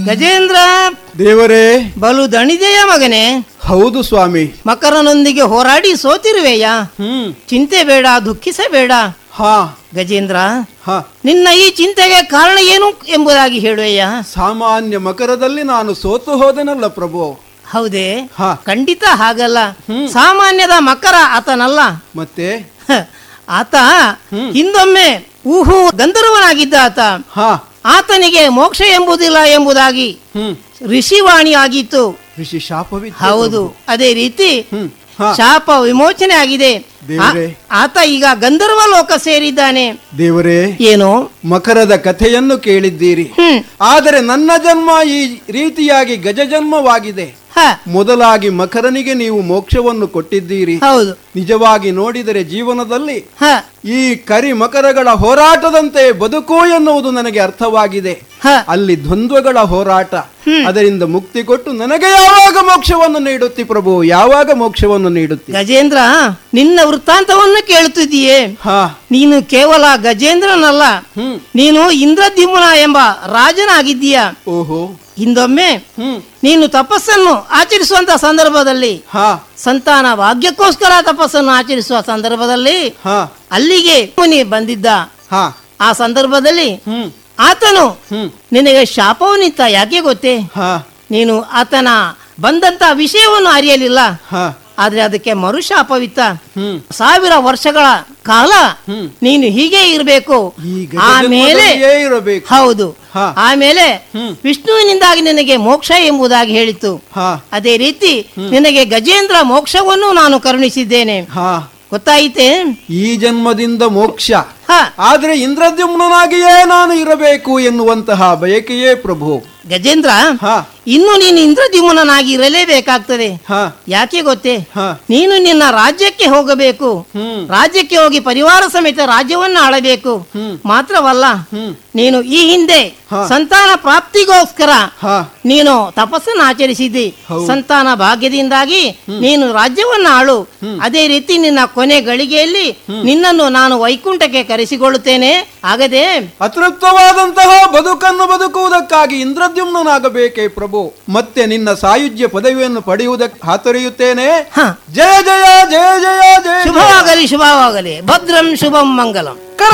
ಗಜೇಂದ್ರ, ದೇವರೇ, ಬಲು ದಣಿದೆಯ ಮಗನೇ? ಹೌದು ಸ್ವಾಮಿ. ಮಕರನೊಂದಿಗೆ ಹೋರಾಡಿ ಸೋತಿರುವೆಯ? ಚಿಂತೆ ಬೇಡ, ದುಃಖಿಸಬೇಡ. ಹಾ ಗಜೇಂದ್ರ, ಹಾ ನಿನ್ನ ಈ ಚಿಂತೆಗೆ ಕಾರಣ ಏನು ಎಂಬುದಾಗಿ ಹೇಳುವೆಯ? ಸಾಮಾನ್ಯ ಮಕರದಲ್ಲಿ ನಾನು ಸೋತು ಹೋದೆನಲ್ಲ ಪ್ರಭು. ಹೌದೇ? ಹಾ. ಖಂಡಿತ ಹಾಗಲ್ಲ. ಸಾಮಾನ್ಯದ ಮಕರ ಆತನಲ್ಲ. ಮತ್ತೆ ಆತ ಹಿಂದೊಮ್ಮೆ ಗಂಧರ್ವನಾಗಿದ್ದ ಆತ. ಹಾ ಆತನಿಗೆ ಮೋಕ್ಷ ಎಂಬುದಿಲ್ಲ ಎಂಬುದಾಗಿ ಋಷಿವಾಣಿ ಆಗಿತ್ತು. ಋಷಿ ಶಾಪವಿತ್ತು. ಹೌದು, ಅದೇ ರೀತಿ ಹಾ. ಶಾಪ ವಿಮೋಚನೆ ಆಗಿದೆ. ದೇವರೇ. ಆತ ಈಗ ಗಂಧರ್ವ ಲೋಕ ಸೇರಿದ್ದಾನೆ. ದೇವರೇ, ಏನು? ಮಕರದ ಕಥೆಯನ್ನು ಕೇಳಿದ್ದೀರಿ. ಆದರೆ ನನ್ನ ಜನ್ಮ ಈ ರೀತಿಯಾಗಿ ಗಜ ಜನ್ಮವಾಗಿದೆ. ಮೊದಲಾಗಿ ಮಕರನಿಗೆ ನೀವು ಮೋಕ್ಷವನ್ನು ಕೊಟ್ಟಿದ್ದೀರಿ. ಹೌದು. ನಿಜವಾಗಿ ನೋಡಿದರೆ ಜೀವನದಲ್ಲಿ ಹ, ಈ ಕರಿ ಮಕರಗಳ ಹೋರಾಟದಂತೆ ಬದುಕು ಎನ್ನುವುದು ನನಗೆ ಅರ್ಥವಾಗಿದೆ. ಹ. ಅಲ್ಲಿ ದ್ವಂದ್ವಗಳ ಹೋರಾಟ, ಅದರಿಂದ ಮುಕ್ತಿ ಕೊಟ್ಟು ನನಗೆ ಯಾವಾಗ ಮೋಕ್ಷವನ್ನು ನೀಡುತ್ತಿ ಪ್ರಭು? ಯಾವಾಗ ಮೋಕ್ಷವನ್ನು ನೀಡುತ್ತಿ? ಗಜೇಂದ್ರ, ನಿನ್ನ ವೃತ್ತಾಂತವನ್ನು ಕೇಳುತ್ತಿದ್ದೀಯೇ? ಹಾ. ನೀನು ಕೇವಲ ಗಜೇಂದ್ರನಲ್ಲ, ನೀನು ಇಂದ್ರದ್ಯುಮ್ನ ಎಂಬ ರಾಜನಾಗಿದ್ದೀಯ. ಓಹೋ. ಹಿಂದೊಮ್ಮೆ ನೀನು ತಪಸ್ಸನ್ನು ಆಚರಿಸುವಂತ ಸಂದರ್ಭದಲ್ಲಿ, ಹಾ ಸಂತಾನ ಭಾಗ್ಯಕ್ಕೋಸ್ಕರ ತಪಸ್ಸನ್ನು ಆಚರಿಸುವ ಸಂದರ್ಭದಲ್ಲಿ ಹಾ ಅಲ್ಲಿಗೆ ಮುನಿ ಬಂದಿದ್ದ. ಹಾ ಆ ಸಂದರ್ಭದಲ್ಲಿ ಆತನು ನಿನಗೆ ಶಾಪವನ್ನಿತ್ತ. ಯಾಕೆ ಗೊತ್ತೇ? ಹಾ ನೀನು ಆತನ ಬಂದಂತ ವಿಷಯವನ್ನು ಅರಿಯಲಿಲ್ಲ. ಹಾ ಆದ್ರೆ ಅದಕ್ಕೆ ಮರುಶಾಪವಿತ್ತ. 1000 ವರ್ಷಗಳ ಕಾಲ ನೀನು ಹೀಗೆ ಇರಬೇಕು. ಈ ಆಮೇಲೆ ಗಜಜನ್ಮದಲ್ಲಿಯೇ ಇರಬೇಕು. ಹೌದು. ಹಾ. ಆಮೇಲೆ ವಿಷ್ಣುವಿನಿಂದಾಗಿ ನಿನಗೆ ಮೋಕ್ಷ ಎಂಬುದಾಗಿ ಹೇಳಿತು. ಹಾ ಅದೇ ರೀತಿ ನಿನಗೆ ಗಜೇಂದ್ರ ಮೋಕ್ಷವನ್ನು ನಾನು ಕರುಣಿಸಿದ್ದೇನೆ. ಹಾ ಗೊತ್ತಾಯಿತೆ? ಈ ಜನ್ಮದಿಂದ ಮೋಕ್ಷ, ಹ. ಆದ್ರೆ ಇಂದ್ರದ್ಯುಮ್ನಾಗಿಯೇ ನಾನು ಇರಬೇಕು ಎನ್ನುವಂತಹ ಬಯಕೆಯೇ ಪ್ರಭು. ಗಜೇಂದ್ರ, ಹಾ ಇನ್ನು ನೀನು ಇಂದ್ರದ್ಯುಮ್ನಾಗಿ ಇರಲೇಬೇಕಾಗ್ತದೆ. ಹಾ ಯಾಕೆ ಗೊತ್ತೇ? ಹಾ ನೀನು ನಿನ್ನ ರಾಜ್ಯಕ್ಕೆ ಹೋಗಬೇಕು. ರಾಜ್ಯಕ್ಕೆ ಹೋಗಿ ಪರಿವಾರ ಸಮೇತ ರಾಜ್ಯವನ್ನು ಆಳಬೇಕು. ಮಾತ್ರವಲ್ಲ, ನೀನು ಈ ಹಿಂದೆ ಸಂತಾನ ಪ್ರಾಪ್ತಿಗೋಸ್ಕರ ಹಾ ನೀನು ತಪಸ್ಸನ್ನು ಆಚರಿಸಿದ್ದಿ. ಸಂತಾನ ಭಾಗ್ಯದಿಂದಾಗಿ ನೀನು ರಾಜ್ಯವನ್ನು ಆಳು. ಅದೇ ರೀತಿ ನಿನ್ನ ಕೊನೆ ಗಳಿಗೆಯಲ್ಲಿ ನಿನ್ನನ್ನು ನಾನು ವೈಕುಂಠಕ್ಕೆ ಕರೆಸಿಕೊಳ್ಳುತ್ತೇನೆ. ಆಗದೆ ಅತೃಪ್ತವಾದಂತಹ ಬದುಕನ್ನು ಬದುಕುವುದಕ್ಕಾಗಿ ಇಂದ್ರದ್ಯುಮ್ನಾಗಬೇಕೇ ಪ್ರಭು. ಮತ್ತೆ ನಿನ್ನ ಸಾಯುಜ್ಯ ಪದವಿಯನ್ನು ಪಡೆಯುವುದಕ್ಕೆ ಹಾತೊರೆಯುತ್ತೇನೆ. ಜಯ ಜಯ ಜಯ ಜಯ ಜಯ. ಶುಭವಾಗಲಿ, ಶುಭವಾಗಲಿ. ಭದ್ರಂ ಶುಭಂ ಮಂಗಲಂ.